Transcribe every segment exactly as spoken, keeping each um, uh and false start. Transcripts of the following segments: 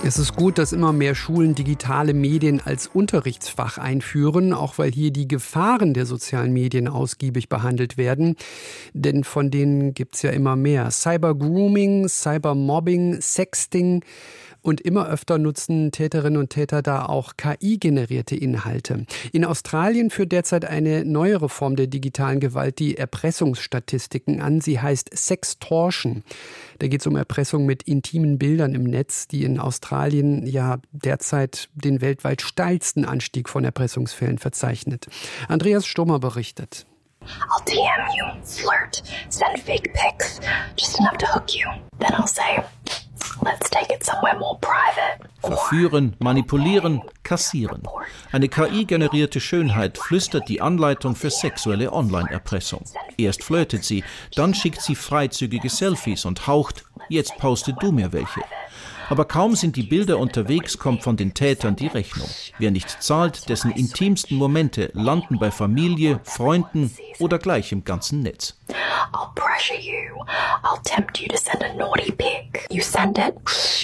Es ist gut, dass immer mehr Schulen digitale Medien als Unterrichtsfach einführen, auch weil hier die Gefahren der sozialen Medien ausgiebig behandelt werden. Denn von denen gibt es ja immer mehr. Cybergrooming, Cybermobbing, Sexting. Und immer öfter nutzen Täterinnen und Täter da auch K I-generierte Inhalte. In Australien führt derzeit eine neuere Form der digitalen Gewalt die Erpressungsstatistiken an. Sie heißt Sextortion. Da geht es um Erpressung mit intimen Bildern im Netz, die in Australien ja derzeit den weltweit steilsten Anstieg von Erpressungsfällen verzeichnet. Andreas Stummer berichtet. I'll D M you, flirt, send fake pics, just enough to hook you. Then I'll say, let's take it somewhere more private. Verführen, manipulieren, kassieren. Eine K I-generierte Schönheit flüstert die Anleitung für sexuelle Online-Erpressung. Erst flirtet sie, dann schickt sie freizügige Selfies und haucht, jetzt poste du mir welche. Aber kaum sind die Bilder unterwegs, kommt von den Tätern die Rechnung. Wer nicht zahlt, dessen intimsten Momente landen bei Familie, Freunden oder gleich im ganzen Netz. I'll pressure you. I'll tempt you to send a naughty pic. You send it.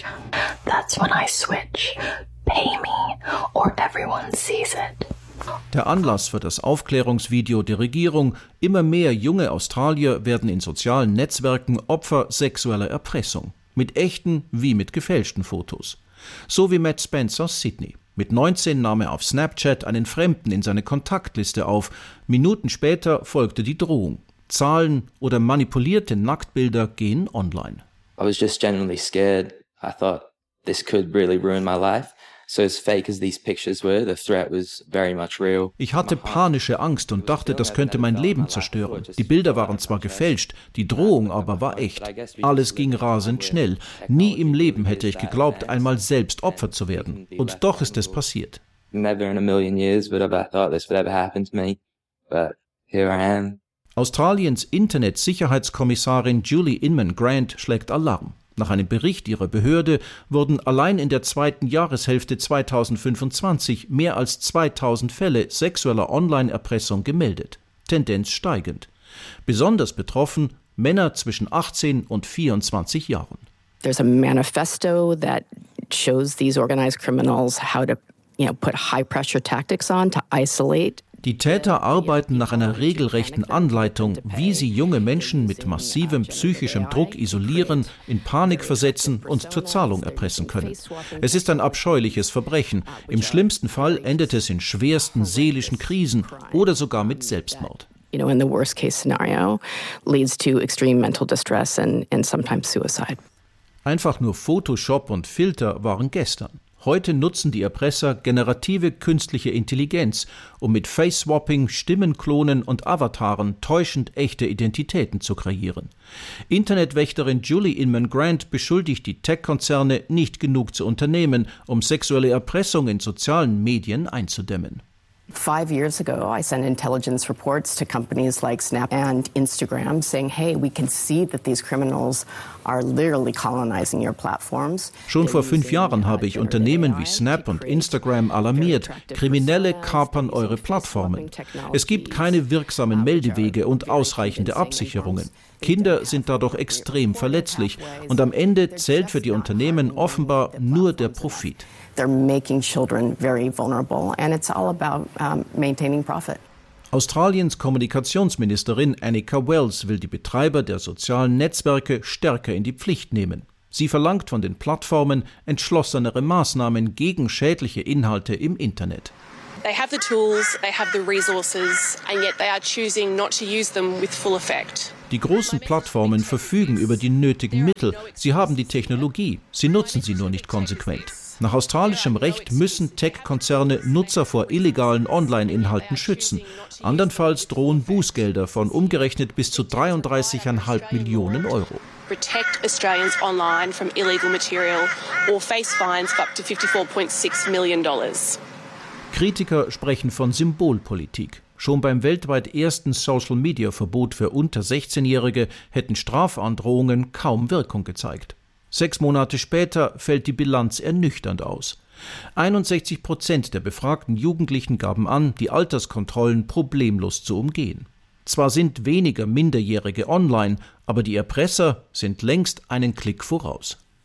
That's when I switch. Pay me or everyone sees it. Der Anlass für das Aufklärungsvideo der Regierung: Immer mehr junge Australier werden in sozialen Netzwerken Opfer sexueller Erpressung. Mit echten wie mit gefälschten Fotos. So wie Matt Spence aus Sydney. Mit neunzehn nahm er auf Snapchat einen Fremden in seine Kontaktliste auf. Minuten später folgte die Drohung. Zahlen oder manipulierte Nacktbilder gehen online. I was just genuinely scared. I thought this could really ruin my life. So as fake as these pictures were, the threat was very much real. Ich hatte panische Angst und dachte, das könnte mein Leben zerstören. Die Bilder waren zwar gefälscht, die Drohung aber war echt. Alles ging rasend schnell. Nie im Leben hätte ich geglaubt, einmal selbst Opfer zu werden. Und doch ist es passiert. Never in a million years would I thought this would ever happen to me. But here I am. Australiens Internet-Sicherheitskommissarin Julie Inman Grant schlägt Alarm. Nach einem Bericht ihrer Behörde wurden allein in der zweiten Jahreshälfte zweitausendfünfundzwanzig mehr als zweitausend Fälle sexueller Online-Erpressung gemeldet. Tendenz steigend. Besonders betroffen Männer zwischen achtzehn und vierundzwanzig Jahren. There's a manifesto that shows these organized criminals how to, you know, put high-pressure tactics on to isolate. Die Täter arbeiten nach einer regelrechten Anleitung, wie sie junge Menschen mit massivem psychischem Druck isolieren, in Panik versetzen und zur Zahlung erpressen können. Es ist ein abscheuliches Verbrechen. Im schlimmsten Fall endet es in schwersten seelischen Krisen oder sogar mit Selbstmord. You know, in the worst case scenario, leads to extreme mental distress and, and sometimes suicide. Einfach nur Photoshop und Filter waren gestern. Heute nutzen die Erpresser generative künstliche Intelligenz, um mit Face-Swapping, Stimmenklonen und Avataren täuschend echte Identitäten zu kreieren. Internetwächterin Julie Inman Grant beschuldigt die Tech-Konzerne, nicht genug zu unternehmen, um sexuelle Erpressung in sozialen Medien einzudämmen. Five years ago, I sent intelligence reports to companies like Snap and Instagram saying, hey, we can see that these criminals are literally colonizing your platforms. Schon vor fünf Jahren habe ich Unternehmen wie Snap und Instagram alarmiert. Kriminelle kapern eure Plattformen. Es gibt keine wirksamen Meldewege und ausreichende Absicherungen. Kinder sind dadurch extrem verletzlich und am Ende zählt für die Unternehmen offenbar nur der Profit. They're making children very vulnerable and it's all about um, maintaining profit. Australiens Kommunikationsministerin Annika Wells will die Betreiber der sozialen Netzwerke stärker in die Pflicht nehmen. Sie verlangt von den Plattformen entschlossenere Maßnahmen gegen schädliche Inhalte im Internet. They have the tools, they have the resources, and yet they are choosing not to use them with full effect. Die großen Plattformen verfügen über die nötigen Mittel. Sie haben die Technologie. Sie nutzen sie nur nicht konsequent. Nach australischem Recht müssen Tech-Konzerne Nutzer vor illegalen Online-Inhalten schützen. Andernfalls drohen Bußgelder von umgerechnet bis zu dreiunddreißig Komma fünf Millionen Euro. Protect Australians online from illegal material or face fines of up to fifty-four point six million dollars. Kritiker sprechen von Symbolpolitik. Schon beim weltweit ersten Social-Media-Verbot für unter sechzehnjährige hätten Strafandrohungen kaum Wirkung gezeigt. Sechs Monate später fällt die Bilanz ernüchternd aus. einundsechzig Prozent der befragten Jugendlichen gaben an, die Alterskontrollen problemlos zu umgehen. Zwar sind weniger Minderjährige online, aber die Erpresser sind längst einen Klick voraus.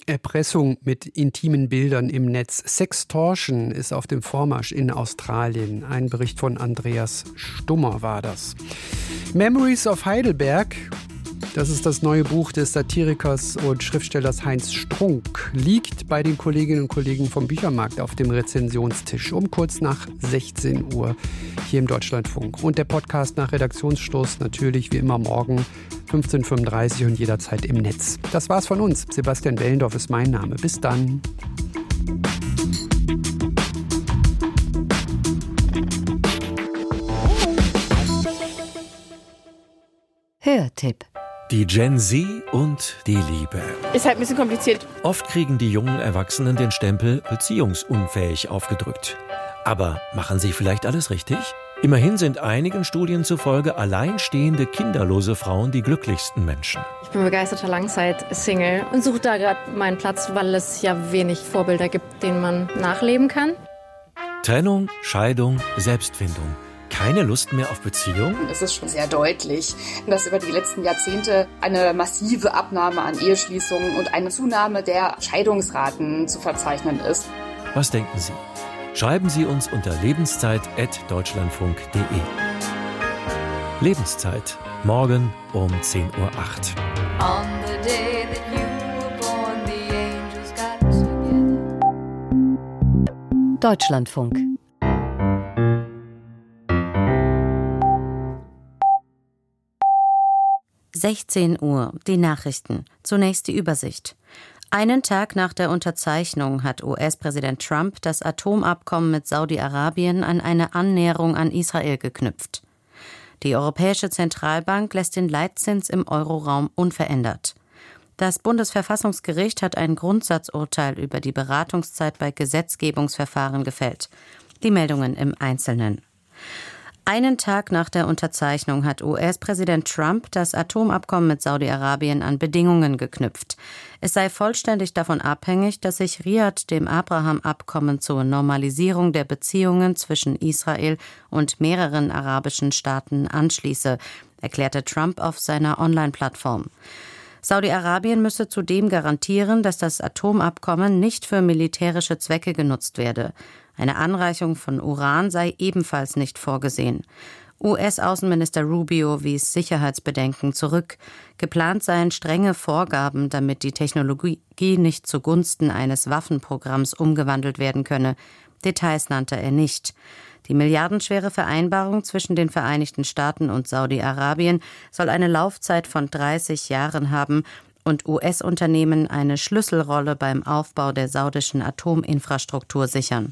Erpressung mit intimen Bildern im Netz. Sextortion ist auf dem Vormarsch in Australien. Ein Bericht von Andreas Stummer war das. Memories of Heidelberg, das ist das neue Buch des Satirikers und Schriftstellers Heinz Strunk, liegt bei den Kolleginnen und Kollegen vom Büchermarkt auf dem Rezensionstisch um kurz nach sechzehn Uhr hier im Deutschlandfunk. Und der Podcast nach Redaktionsschluss natürlich wie immer morgen fünfzehn Uhr fünfunddreißig und jederzeit im Netz. Das war's von uns. Sebastian Wellendorf ist mein Name. Bis dann. Hörtipp. Die Gen Z und die Liebe. Ist halt ein bisschen kompliziert. Oft kriegen die jungen Erwachsenen den Stempel beziehungsunfähig aufgedrückt. Aber machen sie vielleicht alles richtig? Immerhin sind einigen Studien zufolge alleinstehende, kinderlose Frauen die glücklichsten Menschen. Ich bin begeisterter Langzeit-Single und suche da gerade meinen Platz, weil es ja wenig Vorbilder gibt, denen man nachleben kann. Trennung, Scheidung, Selbstfindung. Keine Lust mehr auf Beziehung? Es ist schon sehr deutlich, dass über die letzten Jahrzehnte eine massive Abnahme an Eheschließungen und eine Zunahme der Scheidungsraten zu verzeichnen ist. Was denken Sie? Schreiben Sie uns unter lebenszeit at deutschlandfunk punkt de. Lebenszeit, morgen um zehn Uhr acht. On the day that you were born, the angels got together. Deutschlandfunk. sechzehn Uhr, die Nachrichten. Zunächst die Übersicht. Einen Tag nach der Unterzeichnung hat U S-Präsident Trump das Atomabkommen mit Saudi-Arabien an eine Annäherung an Israel geknüpft. Die Europäische Zentralbank lässt den Leitzins im Euroraum unverändert. Das Bundesverfassungsgericht hat ein Grundsatzurteil über die Beratungszeit bei Gesetzgebungsverfahren gefällt. Die Meldungen im Einzelnen. Einen Tag nach der Unterzeichnung hat U S-Präsident Trump das Atomabkommen mit Saudi-Arabien an Bedingungen geknüpft. Es sei vollständig davon abhängig, dass sich Riad dem Abraham-Abkommen zur Normalisierung der Beziehungen zwischen Israel und mehreren arabischen Staaten anschließe, erklärte Trump auf seiner Online-Plattform. Saudi-Arabien müsse zudem garantieren, dass das Atomabkommen nicht für militärische Zwecke genutzt werde. Eine Anreichung von Uran sei ebenfalls nicht vorgesehen. U S-Außenminister Rubio wies Sicherheitsbedenken zurück. Geplant seien strenge Vorgaben, damit die Technologie nicht zugunsten eines Waffenprogramms umgewandelt werden könne. Details nannte er nicht. Die milliardenschwere Vereinbarung zwischen den Vereinigten Staaten und Saudi-Arabien soll eine Laufzeit von dreißig Jahren haben und U S-Unternehmen eine Schlüsselrolle beim Aufbau der saudischen Atominfrastruktur sichern.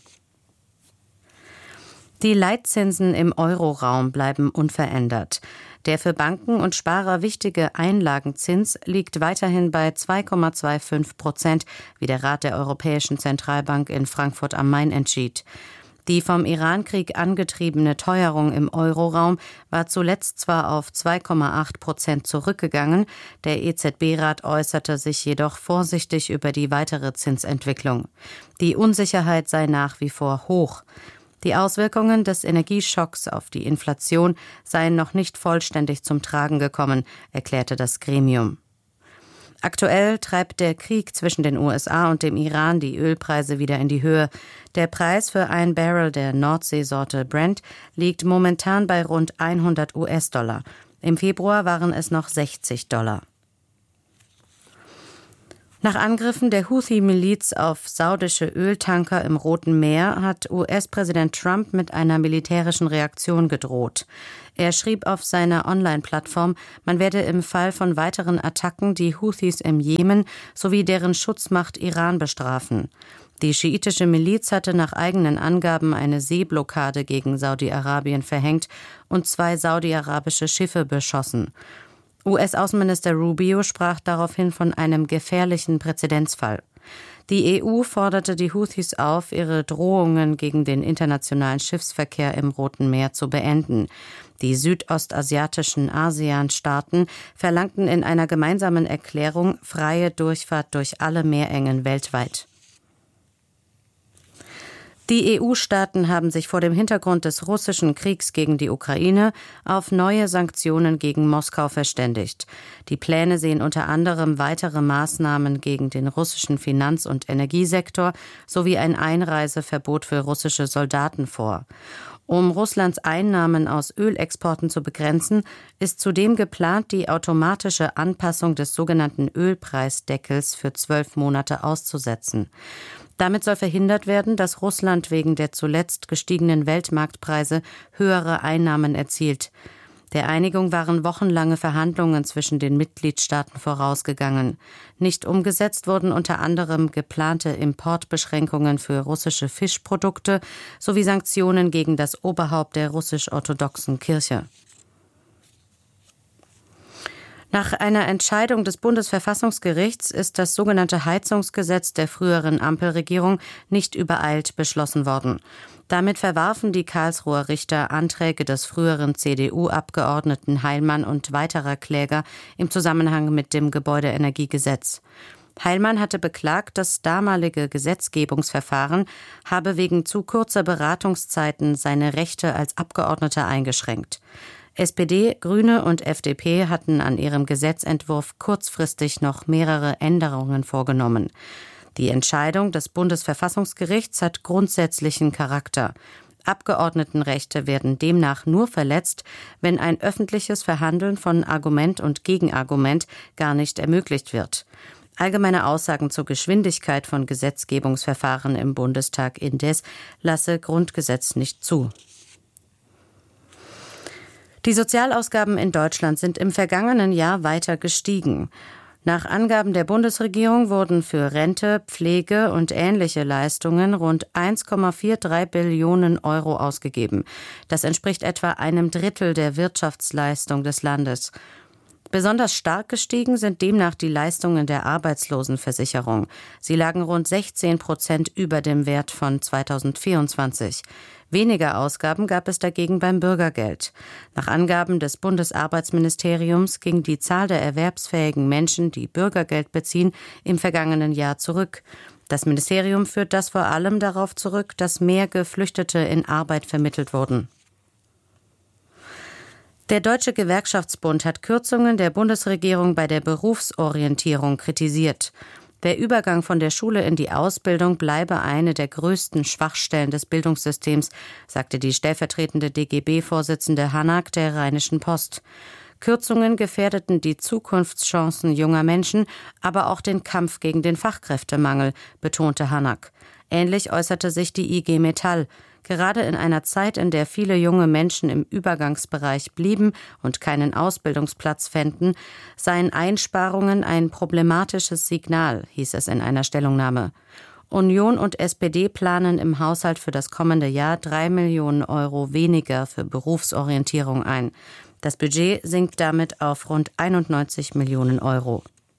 Die Leitzinsen im Euroraum bleiben unverändert. Der für Banken und Sparer wichtige Einlagenzins liegt weiterhin bei zwei Komma fünfundzwanzig Prozent, wie der Rat der Europäischen Zentralbank in Frankfurt am Main entschied. Die vom Irankrieg angetriebene Teuerung im Euroraum war zuletzt zwar auf zwei Komma acht Prozent zurückgegangen, der E Z B-Rat äußerte sich jedoch vorsichtig über die weitere Zinsentwicklung. Die Unsicherheit sei nach wie vor hoch. Die Auswirkungen des Energieschocks auf die Inflation seien noch nicht vollständig zum Tragen gekommen, erklärte das Gremium. Aktuell treibt der Krieg zwischen den U S A und dem Iran die Ölpreise wieder in die Höhe. Der Preis für ein Barrel der Nordseesorte Brent liegt momentan bei rund hundert US-Dollar. Im Februar waren es noch sechzig Dollar. Nach Angriffen der Houthi-Miliz auf saudische Öltanker im Roten Meer hat U S-Präsident Trump mit einer militärischen Reaktion gedroht. Er schrieb auf seiner Online-Plattform, man werde im Fall von weiteren Attacken die Houthis im Jemen sowie deren Schutzmacht Iran bestrafen. Die schiitische Miliz hatte nach eigenen Angaben eine Seeblockade gegen Saudi-Arabien verhängt und zwei saudi-arabische Schiffe beschossen. U S-Außenminister Rubio sprach daraufhin von einem gefährlichen Präzedenzfall. Die E U forderte die Houthis auf, ihre Drohungen gegen den internationalen Schiffsverkehr im Roten Meer zu beenden. Die südostasiatischen ASEAN-Staaten verlangten in einer gemeinsamen Erklärung freie Durchfahrt durch alle Meerengen weltweit. Die E U-Staaten haben sich vor dem Hintergrund des russischen Kriegs gegen die Ukraine auf neue Sanktionen gegen Moskau verständigt. Die Pläne sehen unter anderem weitere Maßnahmen gegen den russischen Finanz- und Energiesektor sowie ein Einreiseverbot für russische Soldaten vor. Um Russlands Einnahmen aus Ölexporten zu begrenzen, ist zudem geplant, die automatische Anpassung des sogenannten Ölpreisdeckels für zwölf Monate auszusetzen. Damit soll verhindert werden, dass Russland wegen der zuletzt gestiegenen Weltmarktpreise höhere Einnahmen erzielt. Der Einigung waren wochenlange Verhandlungen zwischen den Mitgliedstaaten vorausgegangen. Nicht umgesetzt wurden unter anderem geplante Importbeschränkungen für russische Fischprodukte sowie Sanktionen gegen das Oberhaupt der russisch-orthodoxen Kirche. Nach einer Entscheidung des Bundesverfassungsgerichts ist das sogenannte Heizungsgesetz der früheren Ampelregierung nicht übereilt beschlossen worden. Damit verwarfen die Karlsruher Richter Anträge des früheren C D U-Abgeordneten Heilmann und weiterer Kläger im Zusammenhang mit dem Gebäudeenergiegesetz. Heilmann hatte beklagt, das damalige Gesetzgebungsverfahren habe wegen zu kurzer Beratungszeiten seine Rechte als Abgeordneter eingeschränkt. S P D, Grüne und F D P hatten an ihrem Gesetzentwurf kurzfristig noch mehrere Änderungen vorgenommen. Die Entscheidung des Bundesverfassungsgerichts hat grundsätzlichen Charakter. Abgeordnetenrechte werden demnach nur verletzt, wenn ein öffentliches Verhandeln von Argument und Gegenargument gar nicht ermöglicht wird. Allgemeine Aussagen zur Geschwindigkeit von Gesetzgebungsverfahren im Bundestag indes lasse Grundgesetz nicht zu. Die Sozialausgaben in Deutschland sind im vergangenen Jahr weiter gestiegen. Nach Angaben der Bundesregierung wurden für Rente, Pflege und ähnliche Leistungen rund eins Komma dreiundvierzig Billionen Euro ausgegeben. Das entspricht etwa einem Drittel der Wirtschaftsleistung des Landes. Besonders stark gestiegen sind demnach die Leistungen der Arbeitslosenversicherung. Sie lagen rund sechzehn Prozent über dem Wert von zweitausendvierundzwanzig. Weniger Ausgaben gab es dagegen beim Bürgergeld. Nach Angaben des Bundesarbeitsministeriums ging die Zahl der erwerbsfähigen Menschen, die Bürgergeld beziehen, im vergangenen Jahr zurück. Das Ministerium führt das vor allem darauf zurück, dass mehr Geflüchtete in Arbeit vermittelt wurden. Der Deutsche Gewerkschaftsbund hat Kürzungen der Bundesregierung bei der Berufsorientierung kritisiert. Der Übergang von der Schule in die Ausbildung bleibe eine der größten Schwachstellen des Bildungssystems, sagte die stellvertretende D G B-Vorsitzende Hanak der Rheinischen Post. Kürzungen gefährdeten die Zukunftschancen junger Menschen, aber auch den Kampf gegen den Fachkräftemangel, betonte Hanak. Ähnlich äußerte sich die I G Metall. Gerade in einer Zeit, in der viele junge Menschen im Übergangsbereich blieben und keinen Ausbildungsplatz fänden, seien Einsparungen ein problematisches Signal, hieß es in einer Stellungnahme. Union und S P D planen im Haushalt für das kommende Jahr drei Millionen Euro weniger für Berufsorientierung ein. Das Budget sinkt damit auf rund einundneunzig Millionen Euro.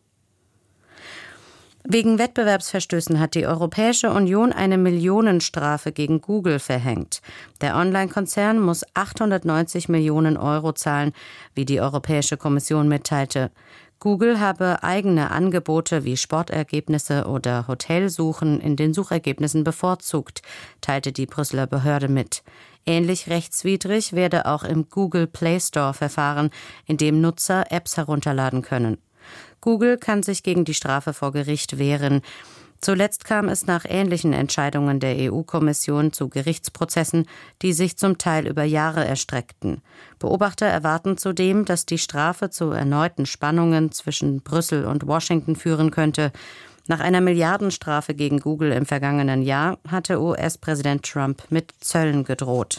Wegen Wettbewerbsverstößen hat die Europäische Union eine Millionenstrafe gegen Google verhängt. Der Online-Konzern muss achthundertneunzig Millionen Euro zahlen, wie die Europäische Kommission mitteilte. Google habe eigene Angebote wie Sportergebnisse oder Hotelsuchen in den Suchergebnissen bevorzugt, teilte die Brüsseler Behörde mit. Ähnlich rechtswidrig werde auch im Google Play Store verfahren, in dem Nutzer Apps herunterladen können. Google kann sich gegen die Strafe vor Gericht wehren. Zuletzt kam es nach ähnlichen Entscheidungen der E U-Kommission zu Gerichtsprozessen, die sich zum Teil über Jahre erstreckten. Beobachter erwarten zudem, dass die Strafe zu erneuten Spannungen zwischen Brüssel und Washington führen könnte. Nach einer Milliardenstrafe gegen Google im vergangenen Jahr hatte U S-Präsident Trump mit Zöllen gedroht.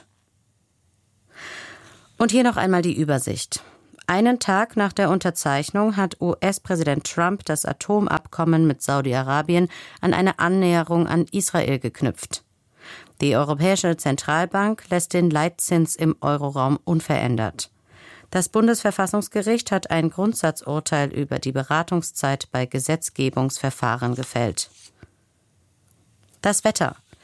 Und hier noch einmal die Übersicht. Einen Tag nach der Unterzeichnung hat U S-Präsident Trump das Atomabkommen mit Saudi-Arabien an eine Annäherung an Israel geknüpft. Die Europäische Zentralbank lässt den Leitzins im Euroraum unverändert. Das Bundesverfassungsgericht hat ein Grundsatzurteil über die Beratungszeit bei Gesetzgebungsverfahren gefällt. Das Wetter.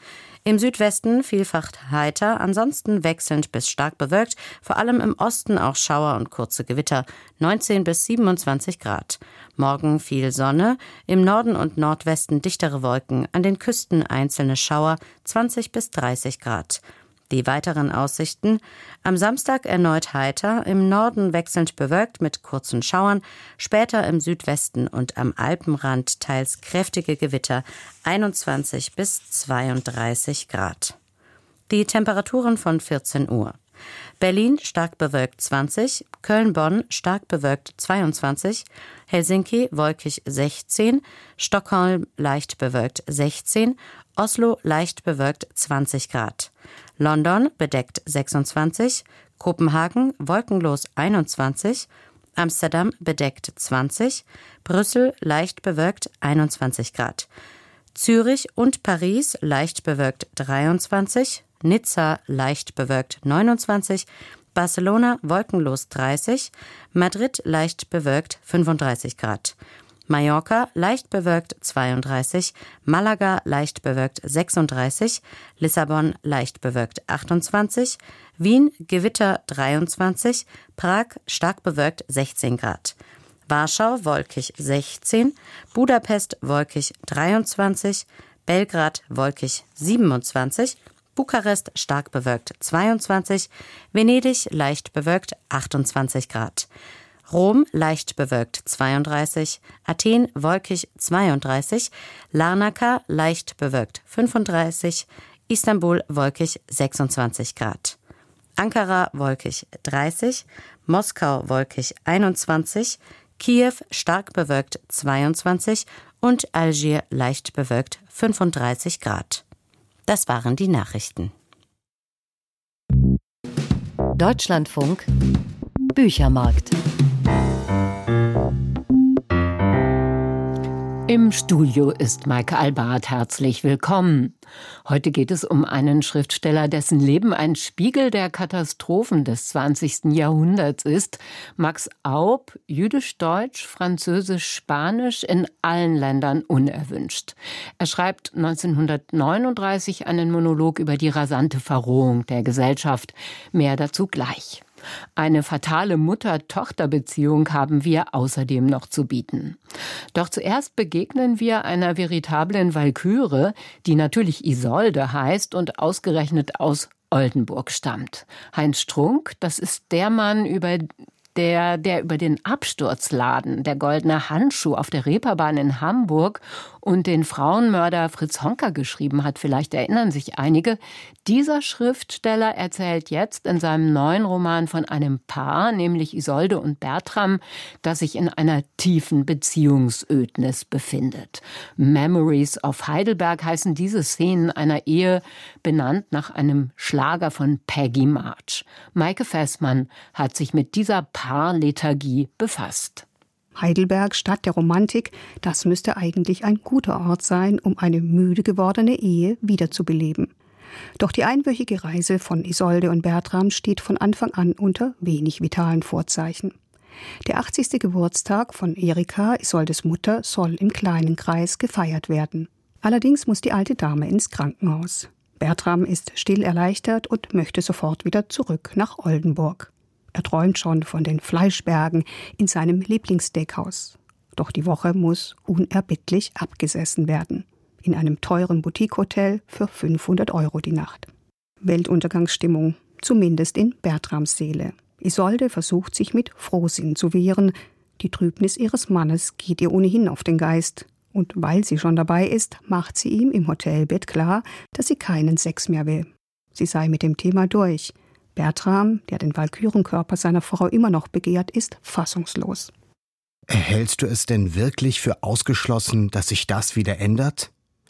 Im Südwesten vielfach heiter, ansonsten wechselnd bis stark bewölkt, vor allem im Osten auch Schauer und kurze Gewitter, neunzehn bis siebenundzwanzig Grad. Morgen viel Sonne, im Norden und Nordwesten dichtere Wolken, an den Küsten einzelne Schauer, zwanzig bis dreißig Grad. Die weiteren Aussichten: am Samstag erneut heiter, im Norden wechselnd bewölkt mit kurzen Schauern, später im Südwesten und am Alpenrand teils kräftige Gewitter, einundzwanzig bis zweiunddreißig Grad. Die Temperaturen von vierzehn Uhr. Berlin stark bewölkt zwanzig, Köln-Bonn stark bewölkt zweiundzwanzig, Helsinki wolkig sechzehn, Stockholm leicht bewölkt sechzehn, Oslo leicht bewölkt zwanzig Grad. London bedeckt sechsundzwanzig, Kopenhagen wolkenlos einundzwanzig, Amsterdam bedeckt zwanzig, Brüssel leicht bewölkt einundzwanzig Grad. Zürich und Paris leicht bewölkt dreiundzwanzig, Nizza leicht bewölkt neunundzwanzig, Barcelona wolkenlos dreißig, Madrid leicht bewölkt fünfunddreißig Grad. Mallorca leicht bewölkt zweiunddreißig, Malaga leicht bewölkt sechsunddreißig, Lissabon leicht bewölkt achtundzwanzig, Wien Gewitter dreiundzwanzig, Prag stark bewölkt sechzehn Grad. Warschau wolkig sechzehn, Budapest wolkig dreiundzwanzig, Belgrad wolkig siebenundzwanzig, Bukarest stark bewölkt zweiundzwanzig, Venedig leicht bewölkt achtundzwanzig Grad. Rom leicht bewölkt zweiunddreißig, Athen wolkig zweiunddreißig, Larnaca leicht bewölkt fünfunddreißig, Istanbul wolkig sechsundzwanzig Grad. Ankara wolkig dreißig, Moskau wolkig einundzwanzig, Kiew stark bewölkt zweiundzwanzig und Algier leicht bewölkt fünfunddreißig Grad. Das waren die Nachrichten. Deutschlandfunk Büchermarkt. Im Studio ist Maike Albart. Herzlich willkommen. Heute geht es um einen Schriftsteller, dessen Leben ein Spiegel der Katastrophen des zwanzigsten Jahrhunderts ist. Max Aub, Jüdisch, Deutsch, Französisch, Spanisch, in allen Ländern unerwünscht. Er schreibt neunzehnhundertneununddreißig einen Monolog über die rasante Verrohung der Gesellschaft. Mehr dazu gleich. Eine fatale Mutter-Tochter-Beziehung haben wir außerdem noch zu bieten. Doch zuerst begegnen wir einer veritablen Walküre, die natürlich Isolde heißt und ausgerechnet aus Oldenburg stammt. Heinz Strunk, das ist der Mann, über der, der über den Absturzladen, der goldene Handschuh auf der Reeperbahn in Hamburg und den Frauenmörder Fritz Honka geschrieben hat. Vielleicht erinnern sich einige. Dieser Schriftsteller erzählt jetzt in seinem neuen Roman von einem Paar, nämlich Isolde und Bertram, das sich in einer tiefen Beziehungsödnis befindet. Memories of Heidelberg heißen diese Szenen einer Ehe, benannt nach einem Schlager von Peggy March. Maike Fessmann hat sich mit dieser Paarlethargie befasst. Heidelberg, Stadt der Romantik, das müsste eigentlich ein guter Ort sein, um eine müde gewordene Ehe wiederzubeleben. Doch die einwöchige Reise von Isolde und Bertram steht von Anfang an unter wenig vitalen Vorzeichen. Der achtzigste Geburtstag von Erika, Isoldes Mutter, soll im kleinen Kreis gefeiert werden. Allerdings muss die alte Dame ins Krankenhaus. Bertram ist still erleichtert und möchte sofort wieder zurück nach Oldenburg. Er träumt schon von den Fleischbergen in seinem Lieblingssteakhouse. Doch die Woche muss unerbittlich abgesessen werden. In einem teuren Boutique-Hotel für fünfhundert Euro die Nacht. Weltuntergangsstimmung, zumindest in Bertrams Seele. Isolde versucht sich mit Frohsinn zu wehren. Die Trübnis ihres Mannes geht ihr ohnehin auf den Geist. Und weil sie schon dabei ist, macht sie ihm im Hotelbett klar, dass sie keinen Sex mehr will. Sie sei mit dem Thema durch. Bertram, der den Walkürenkörper seiner Frau immer noch begehrt, ist fassungslos. Hältst du es denn wirklich für ausgeschlossen, dass sich das wieder ändert?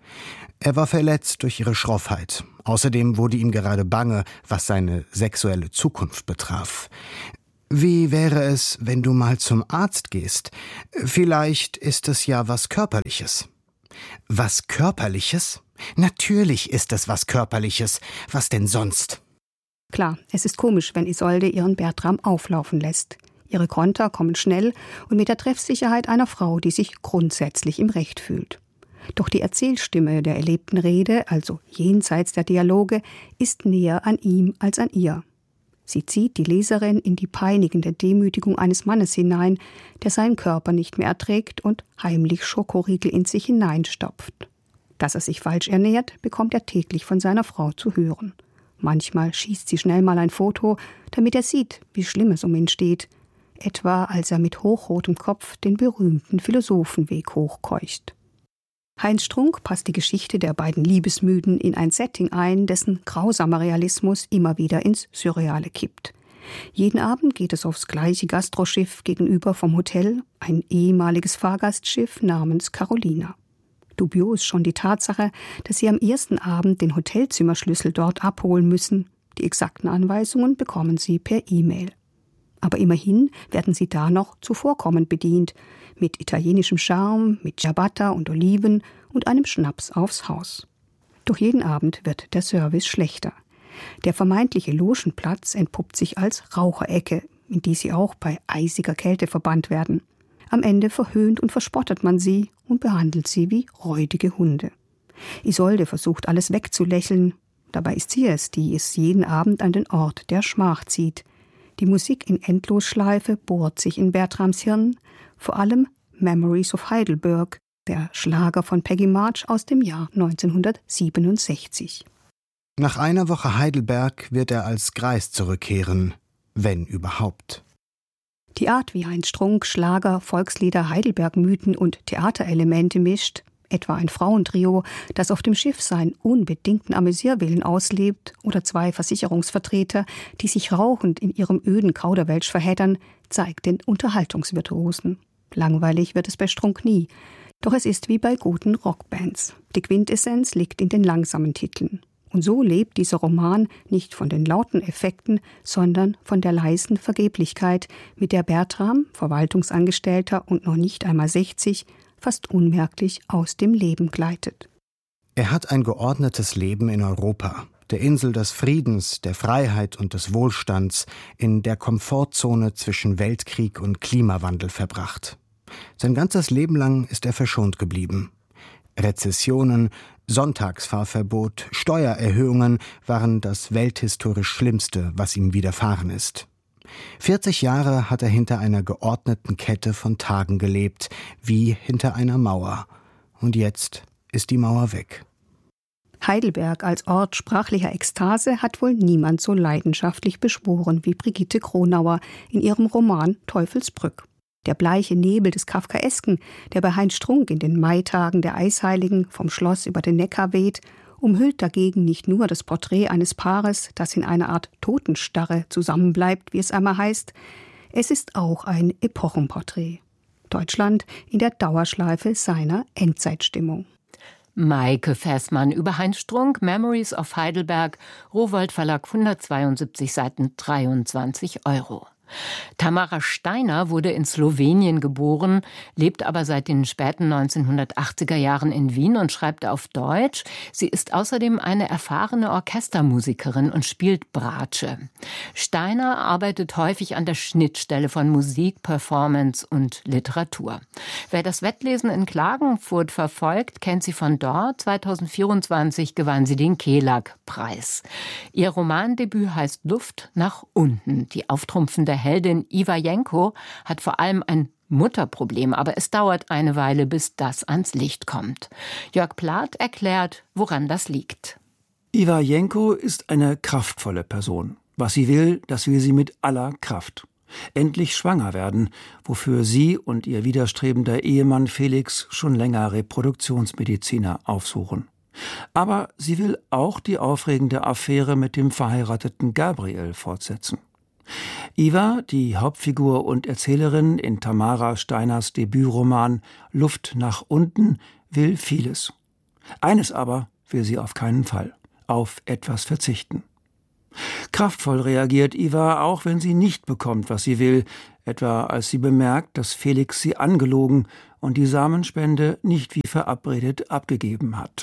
Er war verletzt durch ihre Schroffheit. Außerdem wurde ihm gerade bange, was seine sexuelle Zukunft betraf. Wie wäre es, wenn du mal zum Arzt gehst? Vielleicht ist es ja was Körperliches. Was Körperliches? Natürlich ist es was Körperliches. Was denn sonst? Klar, es ist komisch, wenn Isolde ihren Bertram auflaufen lässt. Ihre Konter kommen schnell und mit der Treffsicherheit einer Frau, die sich grundsätzlich im Recht fühlt. Doch die Erzählstimme der erlebten Rede, also jenseits der Dialoge, ist näher an ihm als an ihr. Sie zieht die Leserin in die peinigende Demütigung eines Mannes hinein, der seinen Körper nicht mehr erträgt und heimlich Schokoriegel in sich hineinstopft. Dass er sich falsch ernährt, bekommt er täglich von seiner Frau zu hören. Manchmal schießt sie schnell mal ein Foto, damit er sieht, wie schlimm es um ihn steht. Etwa als er mit hochrotem Kopf den berühmten Philosophenweg hochkeucht. Heinz Strunk passt die Geschichte der beiden Liebesmüden in ein Setting ein, dessen grausamer Realismus immer wieder ins Surreale kippt. Jeden Abend geht es aufs gleiche Gastroschiff gegenüber vom Hotel, ein ehemaliges Fahrgastschiff namens Carolina. Dubios schon die Tatsache, dass sie am ersten Abend den Hotelzimmerschlüssel dort abholen müssen. Die exakten Anweisungen bekommen sie per E-Mail. Aber immerhin werden sie da noch zuvorkommend bedient, mit italienischem Charme, mit Ciabatta und Oliven und einem Schnaps aufs Haus. Doch jeden Abend wird der Service schlechter. Der vermeintliche Logenplatz entpuppt sich als Raucherecke, in die sie auch bei eisiger Kälte verbannt werden. Am Ende verhöhnt und verspottet man sie und behandelt sie wie räudige Hunde. Isolde versucht alles wegzulächeln, dabei ist sie es, die es jeden Abend an den Ort der Schmach zieht. Die Musik in Endlosschleife bohrt sich in Bertrams Hirn, vor allem Memories of Heidelberg, der Schlager von Peggy March aus dem Jahr neunzehnhundertsiebenundsechzig. Nach einer Woche Heidelberg wird er als Greis zurückkehren, wenn überhaupt. Die Art, wie Heinz Strunk Schlager, Volkslieder, Heidelberg-Mythen und Theaterelemente mischt, etwa ein Frauentrio, das auf dem Schiff seinen unbedingten Amüsierwillen auslebt, oder zwei Versicherungsvertreter, die sich rauchend in ihrem öden Kauderwelsch verheddern, zeigt den Unterhaltungsvirtuosen. Langweilig wird es bei Strunk nie, doch es ist wie bei guten Rockbands. Die Quintessenz liegt in den langsamen Titeln. Und so lebt dieser Roman nicht von den lauten Effekten, sondern von der leisen Vergeblichkeit, mit der Bertram, Verwaltungsangestellter und noch nicht einmal sechzig, fast unmerklich aus dem Leben gleitet. Er hat ein geordnetes Leben in Europa, der Insel des Friedens, der Freiheit und des Wohlstands, in der Komfortzone zwischen Weltkrieg und Klimawandel verbracht. Sein ganzes Leben lang ist er verschont geblieben. Rezessionen, Sonntagsfahrverbot, Steuererhöhungen waren das welthistorisch Schlimmste, was ihm widerfahren ist. vierzig Jahre hat er hinter einer geordneten Kette von Tagen gelebt, wie hinter einer Mauer. Und jetzt ist die Mauer weg. Heidelberg als Ort sprachlicher Ekstase hat wohl niemand so leidenschaftlich beschworen wie Brigitte Kronauer in ihrem Roman Teufelsbrück. Der bleiche Nebel des Kafkaesken, der bei Heinz Strunk in den Maitagen der Eisheiligen vom Schloss über den Neckar weht, umhüllt dagegen nicht nur das Porträt eines Paares, das in einer Art Totenstarre zusammenbleibt, wie es einmal heißt. Es ist auch ein Epochenporträt. Deutschland in der Dauerschleife seiner Endzeitstimmung. Maike Fäßmann über Heinz Strunk, Memories of Heidelberg, Rowohlt Verlag, hundertzweiundsiebzig Seiten, dreiundzwanzig Euro. Tamara Steiner wurde in Slowenien geboren, lebt aber seit den späten neunzehnhundertachtziger Jahren in Wien und schreibt auf Deutsch. Sie ist außerdem eine erfahrene Orchestermusikerin und spielt Bratsche. Steiner arbeitet häufig an der Schnittstelle von Musik, Performance und Literatur. Wer das Wettlesen in Klagenfurt verfolgt, kennt sie von dort. zweitausendvierundzwanzig gewann sie den Kelag-Preis. Ihr Romandebüt heißt Luft nach unten. Die auftrumpfende Heldin Iwajenko hat vor allem ein Mutterproblem, aber es dauert eine Weile, bis das ans Licht kommt. Jörg Plath erklärt, woran das liegt. Iwajenko ist eine kraftvolle Person. Was sie will, das will sie mit aller Kraft. Endlich schwanger werden, wofür sie und ihr widerstrebender Ehemann Felix schon länger Reproduktionsmediziner aufsuchen. Aber sie will auch die aufregende Affäre mit dem verheirateten Gabriel fortsetzen. Iwa, die Hauptfigur und Erzählerin in Tamara Steiners Debütroman Luft nach unten, will vieles. Eines aber will sie auf keinen Fall: auf etwas verzichten. Kraftvoll reagiert Iwa, auch wenn sie nicht bekommt, was sie will, etwa als sie bemerkt, dass Felix sie angelogen und die Samenspende nicht wie verabredet abgegeben hat.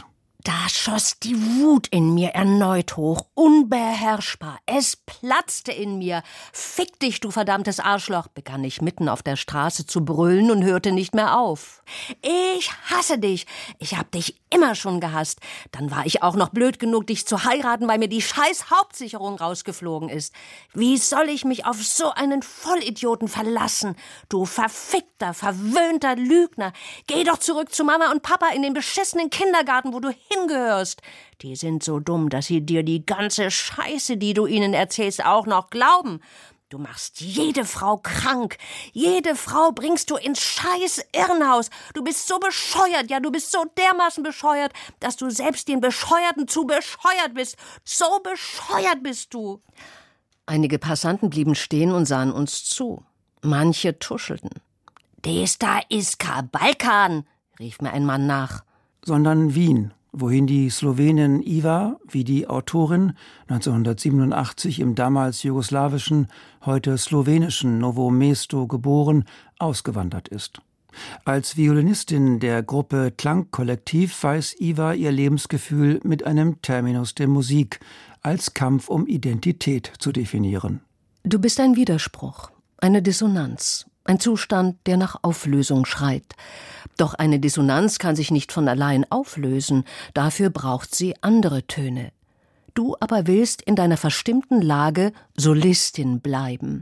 Da schoss die Wut in mir erneut hoch, unbeherrschbar. Es platzte in mir. Fick dich, du verdammtes Arschloch, begann ich mitten auf der Straße zu brüllen und hörte nicht mehr auf. Ich hasse dich. Ich hab dich immer schon gehasst. Dann war ich auch noch blöd genug, dich zu heiraten, weil mir die scheiß Hauptsicherung rausgeflogen ist. Wie soll ich mich auf so einen Vollidioten verlassen? Du verfickter, verwöhnter Lügner. Geh doch zurück zu Mama und Papa in den beschissenen Kindergarten, wo du hingehörst. Die sind so dumm, dass sie dir die ganze Scheiße, die du ihnen erzählst, auch noch glauben. Du machst jede Frau krank. Jede Frau bringst du ins scheiß Irrenhaus. Du bist so bescheuert, ja, du bist so dermaßen bescheuert, dass du selbst den Bescheuerten zu bescheuert bist. So bescheuert bist du. Einige Passanten blieben stehen und sahen uns zu. Manche tuschelten. »Des da ist ka Balkan«, rief mir ein Mann nach. Sondern Wien, wohin die Slowenin Iva, wie die Autorin, neunzehnhundertsiebenundachtzig im damals jugoslawischen, heute slowenischen Novo Mesto geboren, ausgewandert ist. Als Violinistin der Gruppe Klangkollektiv weiß Iva ihr Lebensgefühl mit einem Terminus der Musik als Kampf um Identität zu definieren. Du bist ein Widerspruch, eine Dissonanz. Ein Zustand, der nach Auflösung schreit. Doch eine Dissonanz kann sich nicht von allein auflösen. Dafür braucht sie andere Töne. Du aber willst in deiner verstimmten Lage Solistin bleiben.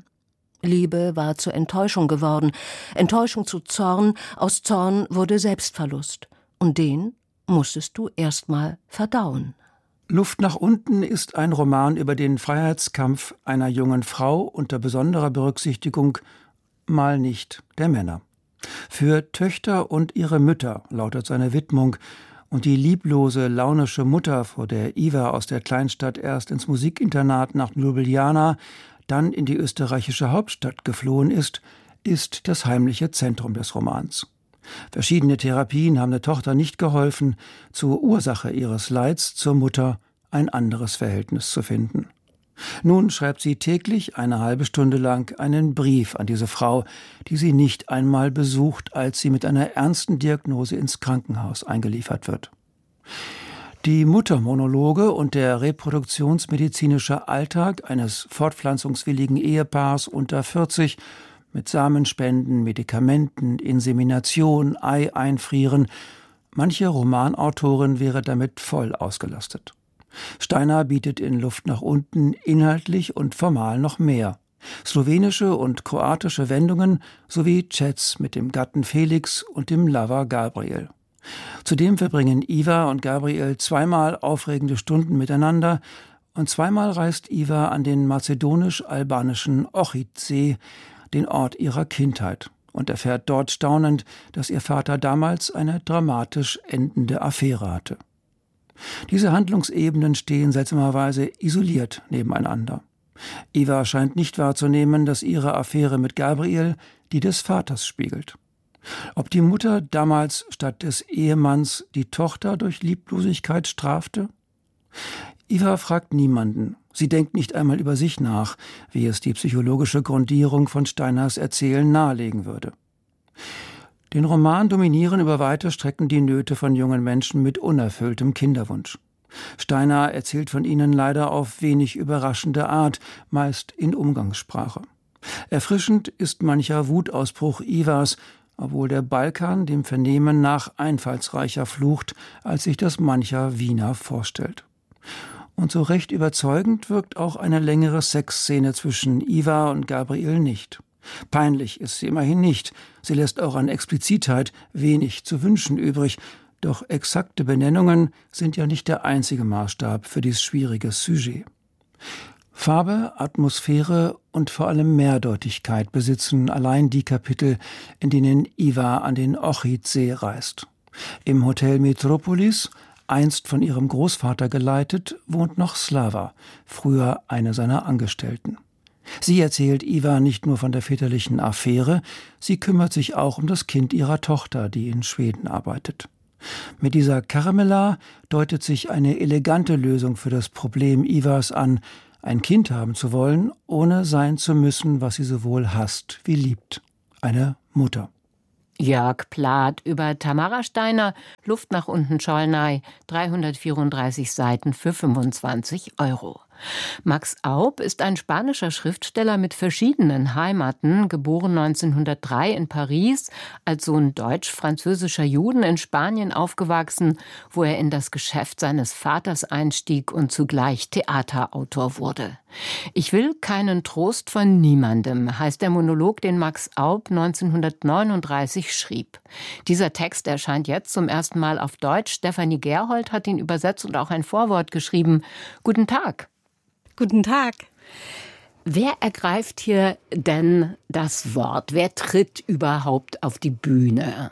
Liebe war zur Enttäuschung geworden. Enttäuschung zu Zorn. Aus Zorn wurde Selbstverlust. Und den musstest du erst mal verdauen. Luft nach unten ist ein Roman über den Freiheitskampf einer jungen Frau unter besonderer Berücksichtigung mal nicht der Männer. Für Töchter und ihre Mütter lautet seine Widmung, und die lieblose, launische Mutter, vor der Iva aus der Kleinstadt erst ins Musikinternat nach Ljubljana, dann in die österreichische Hauptstadt geflohen ist, ist das heimliche Zentrum des Romans. Verschiedene Therapien haben der Tochter nicht geholfen, zur Ursache ihres Leids, zur Mutter, ein anderes Verhältnis zu finden. Nun schreibt sie täglich eine halbe Stunde lang einen Brief an diese Frau, die sie nicht einmal besucht, als sie mit einer ernsten Diagnose ins Krankenhaus eingeliefert wird. Die Muttermonologe und der reproduktionsmedizinische Alltag eines fortpflanzungswilligen Ehepaars unter vierzig mit Samenspenden, Medikamenten, Insemination, Ei einfrieren, manche Romanautorin wäre damit voll ausgelastet. Steiner bietet in Luft nach unten inhaltlich und formal noch mehr. Slowenische und kroatische Wendungen sowie Chats mit dem Gatten Felix und dem Lover Gabriel. Zudem verbringen Iva und Gabriel zweimal aufregende Stunden miteinander und zweimal reist Iva an den mazedonisch-albanischen Ochidsee, den Ort ihrer Kindheit, und erfährt dort staunend, dass ihr Vater damals eine dramatisch endende Affäre hatte. Diese Handlungsebenen stehen seltsamerweise isoliert nebeneinander. Iva scheint nicht wahrzunehmen, dass ihre Affäre mit Gabriel die des Vaters spiegelt. Ob die Mutter damals statt des Ehemanns die Tochter durch Lieblosigkeit strafte? Iva fragt niemanden. Sie denkt nicht einmal über sich nach, wie es die psychologische Grundierung von Steiners Erzählen nahelegen würde. Den Roman dominieren über weite Strecken die Nöte von jungen Menschen mit unerfülltem Kinderwunsch. Steiner erzählt von ihnen leider auf wenig überraschende Art, meist in Umgangssprache. Erfrischend ist mancher Wutausbruch Ivas, obwohl der Balkan dem Vernehmen nach einfallsreicher flucht, als sich das mancher Wiener vorstellt. Und so recht überzeugend wirkt auch eine längere Sexszene zwischen Iva und Gabriel nicht. Peinlich ist sie immerhin nicht. Sie lässt auch an Explizitheit wenig zu wünschen übrig. Doch exakte Benennungen sind ja nicht der einzige Maßstab für dieses schwierige Sujet. Farbe, Atmosphäre und vor allem Mehrdeutigkeit besitzen allein die Kapitel, in denen Iva an den Ochidsee reist. Im Hotel Metropolis, einst von ihrem Großvater geleitet, wohnt noch Slava, früher eine seiner Angestellten. Sie erzählt Iva nicht nur von der väterlichen Affäre, sie kümmert sich auch um das Kind ihrer Tochter, die in Schweden arbeitet. Mit dieser Carmela deutet sich eine elegante Lösung für das Problem Ivas an, ein Kind haben zu wollen, ohne sein zu müssen, was sie sowohl hasst wie liebt. Eine Mutter. Jörg Plath über Tamara Steiner, Luft nach unten Scholnay, dreihundertvierunddreißig Seiten für fünfundzwanzig Euro. Max Aub ist ein spanischer Schriftsteller mit verschiedenen Heimaten, geboren neunzehnhundertdrei in Paris, als Sohn deutsch-französischer Juden in Spanien aufgewachsen, wo er in das Geschäft seines Vaters einstieg und zugleich Theaterautor wurde. Ich will keinen Trost von niemandem, heißt der Monolog, den Max Aub neunzehnhundertneununddreißig schrieb. Dieser Text erscheint jetzt zum ersten Mal auf Deutsch. Stefanie Gerhold hat ihn übersetzt und auch ein Vorwort geschrieben. Guten Tag. Guten Tag. Wer ergreift hier denn das Wort? Wer tritt überhaupt auf die Bühne?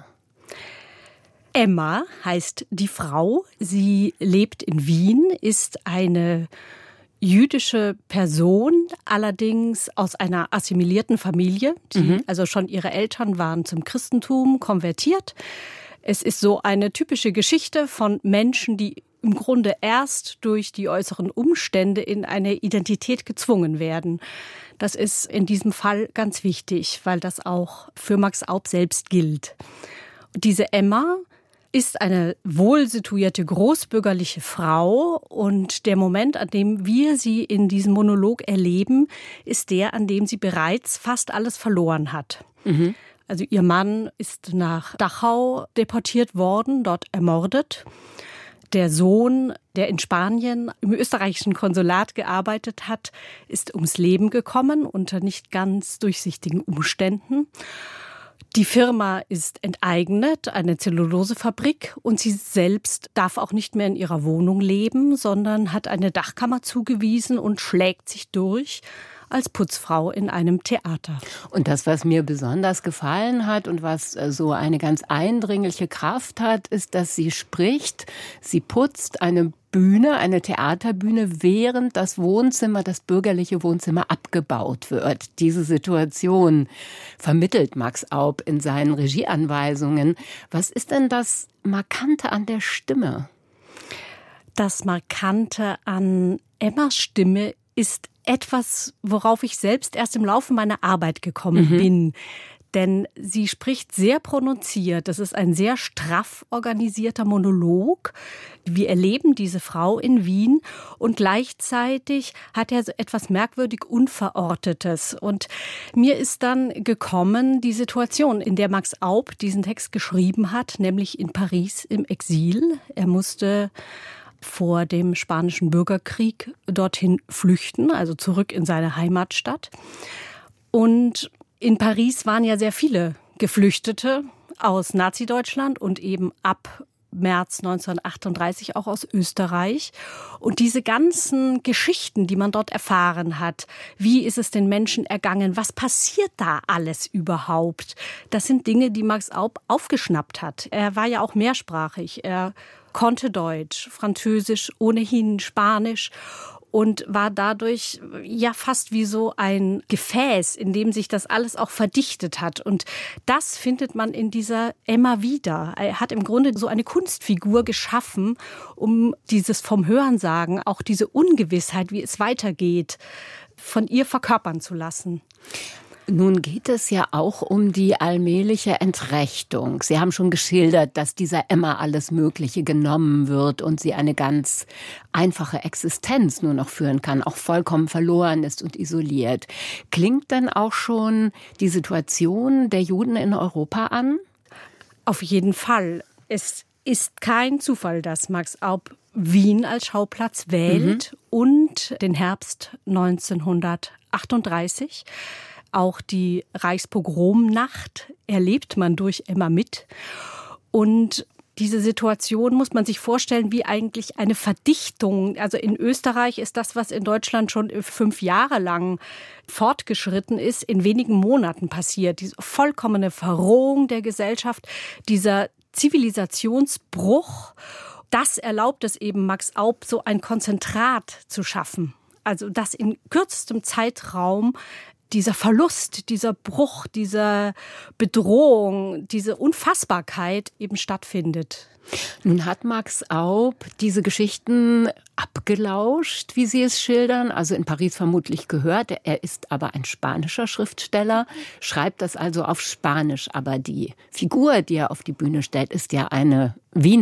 Emma heißt die Frau. Sie lebt in Wien, ist eine jüdische Person, allerdings aus einer assimilierten Familie. Die, mhm. Also schon ihre Eltern waren zum Christentum konvertiert. Es ist so eine typische Geschichte von Menschen, die im Grunde erst durch die äußeren Umstände in eine Identität gezwungen werden. Das ist in diesem Fall ganz wichtig, weil das auch für Max Aub selbst gilt. Diese Emma ist eine wohlsituierte großbürgerliche Frau und der Moment, an dem wir sie in diesem Monolog erleben, ist der, an dem sie bereits fast alles verloren hat. Mhm. Also ihr Mann ist nach Dachau deportiert worden, dort ermordet. Der Sohn, der in Spanien im österreichischen Konsulat gearbeitet hat, ist ums Leben gekommen unter nicht ganz durchsichtigen Umständen. Die Firma ist enteignet, eine Zellulosefabrik, und sie selbst darf auch nicht mehr in ihrer Wohnung leben, sondern hat eine Dachkammer zugewiesen und schlägt sich durch als Putzfrau in einem Theater. Und das, was mir besonders gefallen hat und was so eine ganz eindringliche Kraft hat, ist, dass sie spricht, sie putzt eine Bühne, eine Theaterbühne, während das Wohnzimmer, das bürgerliche Wohnzimmer abgebaut wird. Diese Situation vermittelt Max Aub in seinen Regieanweisungen. Was ist denn das Markante an der Stimme? Das Markante an Emmas Stimme ist etwas, worauf ich selbst erst im Laufe meiner Arbeit gekommen mhm. bin. Denn sie spricht sehr prononziert. Das ist ein sehr straff organisierter Monolog. Wir erleben diese Frau in Wien und gleichzeitig hat er so etwas merkwürdig Unverortetes. Und mir ist dann gekommen die Situation, in der Max Aub diesen Text geschrieben hat, nämlich in Paris im Exil. Er musste vor dem Spanischen Bürgerkrieg dorthin flüchten, also zurück in seine Heimatstadt. Und in Paris waren ja sehr viele Geflüchtete aus Nazi-Deutschland und eben ab März neunzehnhundertachtunddreißig auch aus Österreich. Und diese ganzen Geschichten, die man dort erfahren hat, wie ist es den Menschen ergangen, was passiert da alles überhaupt, das sind Dinge, die Max Aub aufgeschnappt hat. Er war ja auch mehrsprachig, er konnte Deutsch, Französisch, ohnehin Spanisch und war dadurch ja fast wie so ein Gefäß, in dem sich das alles auch verdichtet hat. Und das findet man in dieser Emma wieder. Er hat im Grunde so eine Kunstfigur geschaffen, um dieses vom Hörensagen, auch diese Ungewissheit, wie es weitergeht, von ihr verkörpern zu lassen. Nun geht es ja auch um die allmähliche Entrechtung. Sie haben schon geschildert, dass dieser Emma alles Mögliche genommen wird und sie eine ganz einfache Existenz nur noch führen kann, auch vollkommen verloren ist und isoliert. Klingt dann auch schon die Situation der Juden in Europa an? Auf jeden Fall. Es ist kein Zufall, dass Max Aub Wien als Schauplatz wählt mhm. und den Herbst neunzehnhundertachtunddreißig. Auch die Reichspogromnacht erlebt man durch Emma mit. Und diese Situation muss man sich vorstellen wie eigentlich eine Verdichtung. Also in Österreich ist das, was in Deutschland schon fünf Jahre lang fortgeschritten ist, in wenigen Monaten passiert. Diese vollkommene Verrohung der Gesellschaft, dieser Zivilisationsbruch, das erlaubt es eben Max Aub, so ein Konzentrat zu schaffen. Also dass in kürzestem Zeitraum dieser Verlust, dieser Bruch, diese Bedrohung, diese Unfassbarkeit eben stattfindet. Nun hat Max Aub diese Geschichten abgelauscht, wie Sie es schildern, also in Paris vermutlich gehört. Er ist aber ein spanischer Schriftsteller, schreibt das also auf Spanisch. Aber die Figur, die er auf die Bühne stellt, ist ja eine Wiener.